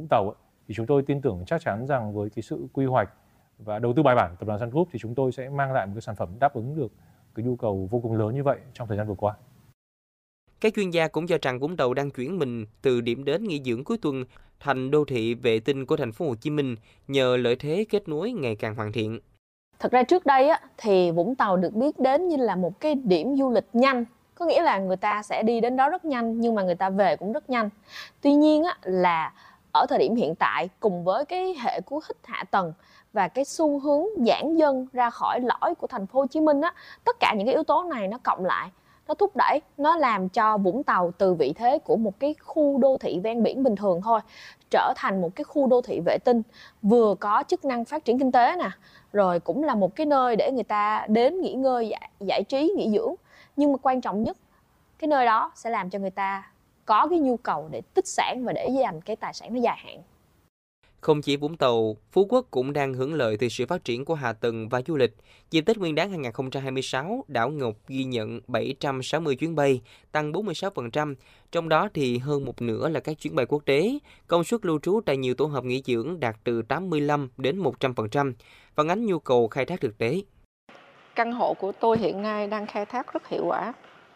Vũng Tàu ấy, thì chúng tôi tin tưởng chắc chắn rằng với cái sự quy hoạch và đầu tư bài bản của Tập đoàn Sun Group thì chúng tôi sẽ mang lại một cái sản phẩm đáp ứng được cái nhu cầu vô cùng lớn như vậy trong thời gian vừa qua. Các chuyên gia cũng cho rằng Vũng Tàu đang chuyển mình từ điểm đến nghỉ dưỡng cuối tuần thành đô thị vệ tinh của thành phố Hồ Chí Minh nhờ lợi thế kết nối ngày càng hoàn thiện. Thật ra trước đây á, thì Vũng Tàu được biết đến như là một cái điểm du lịch nhanh. Có nghĩa là người ta sẽ đi đến đó rất nhanh nhưng mà người ta về cũng rất nhanh. Tuy nhiên á, là ở thời điểm hiện tại cùng với cái hệ cú hích hạ tầng và cái xu hướng giãn dân ra khỏi lõi của thành phố Hồ Chí Minh á, tất cả những cái yếu tố này nó cộng lại, nó thúc đẩy, nó làm cho Vũng Tàu từ vị thế của một cái khu đô thị ven biển bình thường thôi trở thành một cái khu đô thị vệ tinh, vừa có chức năng phát triển kinh tế nè, rồi cũng là một cái nơi để người ta đến nghỉ ngơi, giải trí, nghỉ dưỡng. Nhưng mà quan trọng nhất, cái nơi đó sẽ làm cho người ta có cái nhu cầu để tích sản và để dành cái tài sản nó dài hạn. Không chỉ Vũng Tàu, Phú Quốc cũng đang hưởng lợi từ sự phát triển của hạ tầng và du lịch. Dịp Tết Nguyên đán 2026, đảo Ngọc ghi nhận 760 chuyến bay, tăng 46%, trong đó thì hơn một nửa là các chuyến bay quốc tế. Công suất lưu trú tại nhiều tổ hợp nghỉ dưỡng đạt từ 85 đến 100%, phản ánh nhu cầu khai thác thực tế. Căn hộ của tôi hiện nay đang khai thác rất hiệu quả.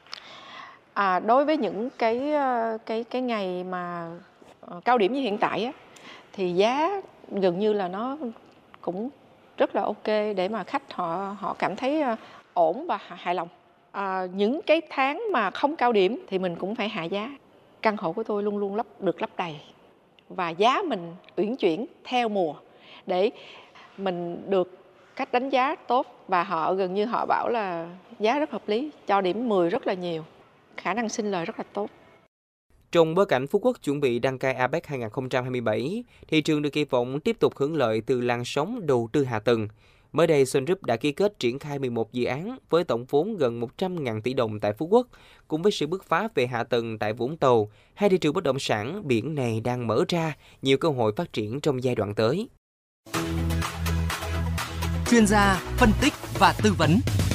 Đối với những cái ngày mà cao điểm như hiện tại á, thì giá gần như là nó cũng rất là ok để mà khách họ cảm thấy ổn và hài lòng. Những cái tháng mà không cao điểm thì mình cũng phải hạ giá. Căn hộ của tôi luôn luôn được lấp đầy và giá mình uyển chuyển theo mùa để mình được khách đánh giá tốt, và họ gần như họ bảo là giá rất hợp lý, cho điểm 10 rất là nhiều, khả năng sinh lời rất là tốt. Trong bối cảnh Phú Quốc chuẩn bị đăng cai APEC 2027, thị trường được kỳ vọng tiếp tục hưởng lợi từ làn sóng đầu tư hạ tầng. Mới đây, Sun Group đã ký kết triển khai 11 dự án với tổng vốn gần 100.000 tỷ đồng tại Phú Quốc. Cùng với sự bứt phá về hạ tầng tại Vũng Tàu, hai thị trường bất động sản biển này đang mở ra nhiều cơ hội phát triển trong giai đoạn tới. Chuyên gia phân tích và tư vấn.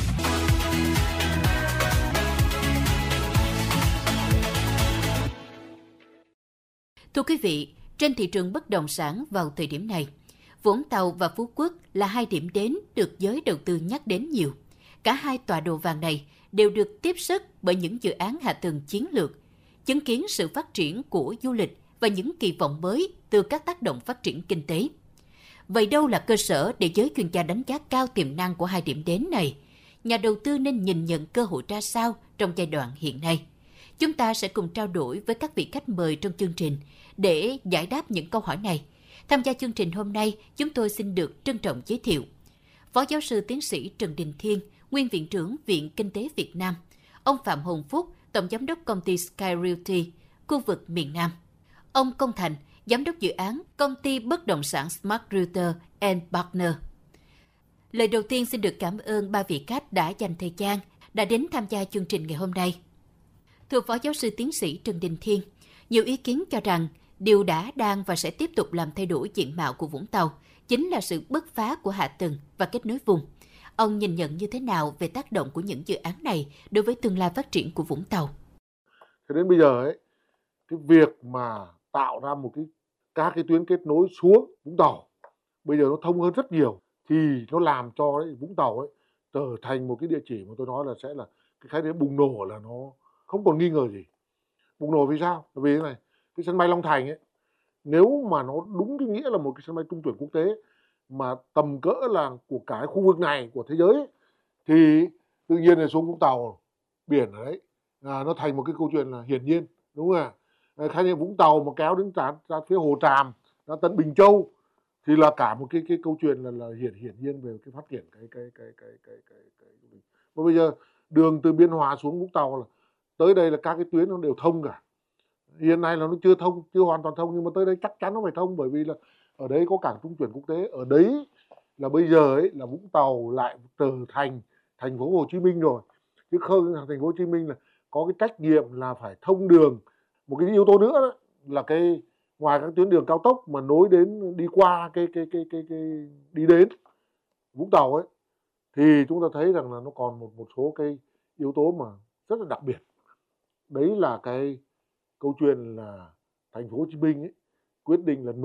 Thưa quý vị, trên thị trường bất động sản vào thời điểm này, Vũng Tàu và Phú Quốc là hai điểm đến được giới đầu tư nhắc đến nhiều. Cả hai tọa độ vàng này đều được tiếp sức bởi những dự án hạ tầng chiến lược, chứng kiến sự phát triển của du lịch và những kỳ vọng mới từ các tác động phát triển kinh tế. Vậy đâu là cơ sở để giới chuyên gia đánh giá cao tiềm năng của hai điểm đến này? Nhà đầu tư nên nhìn nhận cơ hội ra sao trong giai đoạn hiện nay? Chúng ta sẽ cùng trao đổi với các vị khách mời trong chương trình để giải đáp những câu hỏi này. Tham gia chương trình hôm nay, chúng tôi xin được trân trọng giới thiệu Phó giáo sư tiến sĩ Trần Đình Thiên, Nguyên Viện trưởng Viện Kinh tế Việt Nam, ông Phạm Hồng Phúc, Tổng giám đốc công ty Sky Realty, khu vực miền Nam, ông Công Thành, Giám đốc dự án công ty bất động sản Smart Realtor and Partner. Lời đầu tiên xin được cảm ơn ba vị khách đã dành thời gian đã đến tham gia chương trình ngày hôm nay. Thưa Phó giáo sư tiến sĩ Trần Đình Thiên, nhiều ý kiến cho rằng điều đã, đang và sẽ tiếp tục làm thay đổi diện mạo của Vũng Tàu chính là sự bứt phá của hạ tầng và kết nối vùng. Ông nhìn nhận như thế nào về tác động của những dự án này đối với tương lai phát triển của Vũng Tàu? Thế đến bây giờ ấy, cái việc mà tạo ra các cái tuyến kết nối xuống Vũng Tàu bây giờ nó thông hơn rất nhiều, thì nó làm cho Vũng Tàu ấy trở thành một cái địa chỉ mà tôi nói là sẽ là cái khái niệm bùng nổ là nó không còn nghi ngờ gì. Bùng nổ vì sao? Vì thế này, cái sân bay Long Thành ấy, nếu mà nó đúng cái nghĩa là một cái sân bay trung chuyển quốc tế mà tầm cỡ là của cái khu vực này, của thế giới ấy, thì tự nhiên là xuống Vũng Tàu, biển ở đấy nó thành một cái câu chuyện là hiển nhiên, đúng không ạ? Khái niệm Vũng Tàu mà kéo đến ra phía Hồ Tràm, ra tận Bình Châu thì là cả một cái câu chuyện là hiển nhiên về cái phát triển cái. Và bây giờ đường từ Biên Hòa xuống Vũng Tàu là tới đây là các cái tuyến nó đều thông cả. Hiện nay là nó chưa thông, chưa hoàn toàn thông, nhưng mà tới đây chắc chắn nó phải thông, bởi vì là ở đấy có cảng trung chuyển quốc tế, ở đấy là bây giờ ấy là Vũng Tàu lại trở thành thành phố Hồ Chí Minh rồi, chứ không thành phố Hồ Chí Minh là có cái trách nhiệm là phải thông đường. Một cái yếu tố nữa đó, là cái ngoài các tuyến đường cao tốc mà nối đến đi qua cái đi đến Vũng Tàu ấy, thì chúng ta thấy rằng là nó còn một số cái yếu tố mà rất là đặc biệt. Đấy là cái câu chuyện là thành phố Hồ Chí Minh ấy quyết định là